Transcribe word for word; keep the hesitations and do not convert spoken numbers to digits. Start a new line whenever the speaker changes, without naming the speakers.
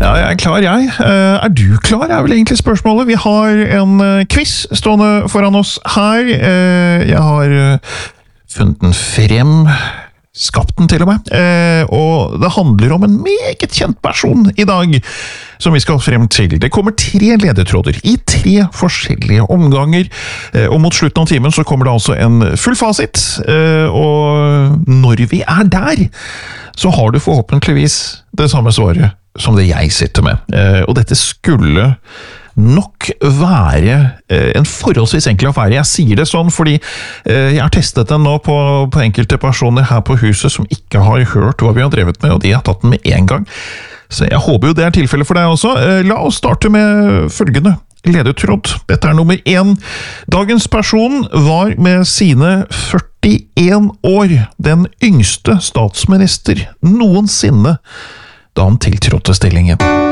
Ja, jeg er klar, jeg. Er du klar, er vel egentlig spørsmålet. Vi har en quiz stående foran oss her. Jeg har funnet den frem, skapt den til og med, og det handler om en meget kjent person i dag, som vi skal frem til. Det kommer tre ledetråder i tre forskjellige omganger, og mot slutten av timen så kommer det altså en full fasit, og når vi er der, så har du forhåpentligvis det samme svaret som det jeg sitter med. Og dette skulle nok være en forholdsvis enkel affære. Jeg sier det sånn fordi jeg har testet den nå på, på enkelte personer her på huset som ikke har hørt hva vi har drevet med, og de har tatt den med en gang. Så jeg håper jo det er tilfellet for deg også. La oss starte med følgende ledetråd. Dette er nummer én. Dagens person var med sine førtien år den yngste statsminister noensinne da han tiltrådte stillingen.